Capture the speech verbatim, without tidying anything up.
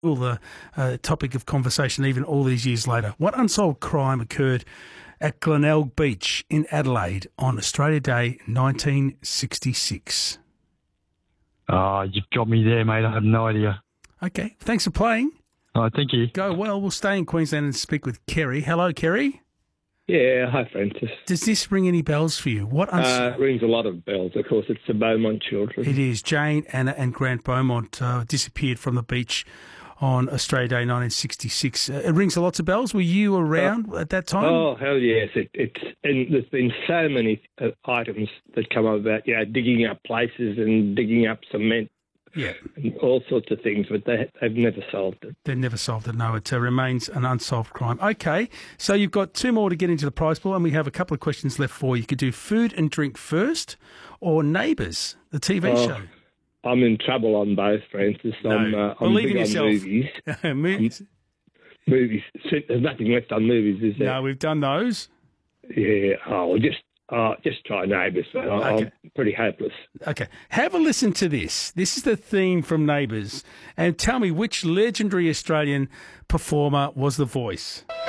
All the uh, topic of conversation even all these years later. What unsolved crime occurred at Glenelg Beach in Adelaide on Australia Day nineteen sixty-six? Oh, you've got me there, mate. I have no idea. Okay, thanks for playing. Oh, thank you. Go well. We'll stay in Queensland and speak with Kerry. Hello, Kerry. Yeah, hi, Francis. Does this ring any bells for you? What uns- Uh, rings a lot of bells, of course. It's the Beaumont children. It is. Jane, Anna and Grant Beaumont uh, disappeared from the beach on Australia Day nineteen sixty-six. Uh, it rings a lots of bells. Were you around uh, at that time? Oh, hell yes. It, it's and there's been so many uh, items that come up about, you know, digging up places and digging up cement. Yeah. And all sorts of things, but they, they've never solved it. They've never solved it, no. It uh, remains an unsolved crime. Okay, so you've got two more to get into the prize pool, and we have a couple of questions left for you. You could do food and drink first, or Neighbours, the T V Oh, show. I'm in trouble on both, Francis. No. I'm, uh, I'm Believe big in on yourself. movies. Movies? Movies. There's nothing left on movies, is there? No, we've done those. Yeah. Oh, well, just uh, just try Neighbours. I, Okay. I'm pretty hopeless. Okay, have a listen to this. This is the theme from Neighbours, and tell me which legendary Australian performer was the voice.